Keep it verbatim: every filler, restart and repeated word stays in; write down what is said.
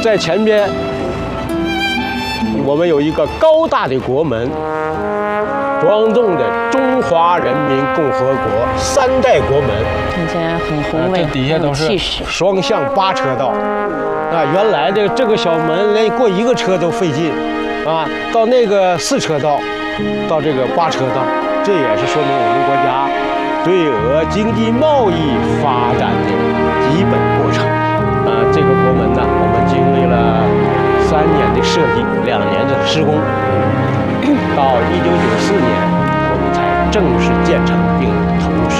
在前边，我们有一个高大的国门，庄重的中华人民共和国三代国门， 看起来很宏伟， 这底下都是气势。 双向八车道。啊，原来的这个小门连过一个车都费劲，啊，到那个四车道，到这个八车道，这也是说明我们国家对俄经济贸易发展的基本过程。啊，这个国门呢，我们经历了三年的设计，两年的施工，到一九九四年，我们才正式建成并投入。